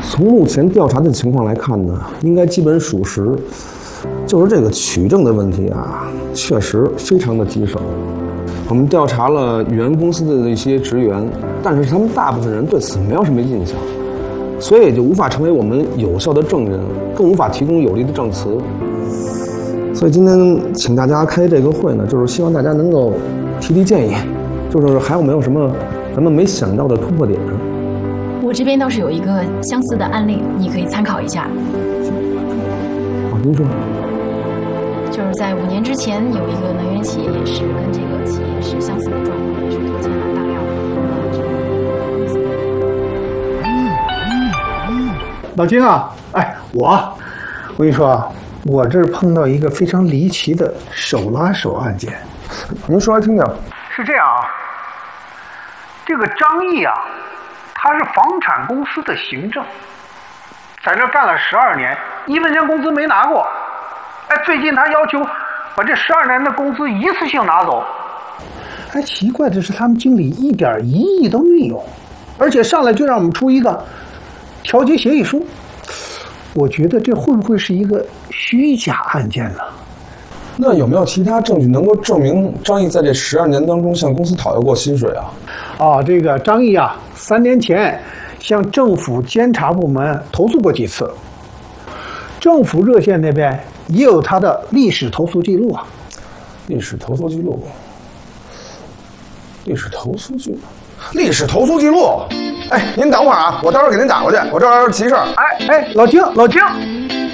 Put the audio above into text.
从目前调查的情况来看呢，应该基本属实。就是这个取证的问题啊，确实非常的棘手。我们调查了原公司的一些职员，但是他们大部分人对此没有什么印象，所以也就无法成为我们有效的证人，更无法提供有力的证词。所以今天请大家开这个会呢，就是希望大家能够提提建议，就是还有没有什么咱们没想到的突破点。 我这边倒是有一个相似的案例，你可以参考一下。 您说， 就是在5年之前，有一个能源企业也是跟这个企业是相似的状况，也是拖欠了大量老金啊，哎，我跟你说啊，我这儿碰到一个非常离奇的手拉手案件。 您说来听听。 是这样啊，这个张毅啊，他是房产公司的行政，在这干了12年，1分钱工资没拿过。哎，最近他要求把这12年的工资一次性拿走。哎，奇怪的是，他们经理一点异议都没有，而且上来就让我们出一个调解协议书。我觉得这会不会是一个虚假案件呢？ 那有没有其他证据能够证明张毅在这12年当中向公司讨要过薪水啊？ 这个张毅啊，3年前向政府监察部门投诉过几次，政府热线那边也有他的历史投诉记录啊。 历史投诉记录。历史投诉记录。哎，您等会儿啊，我到时候给您打过去，我这儿急事儿。 哎，老金。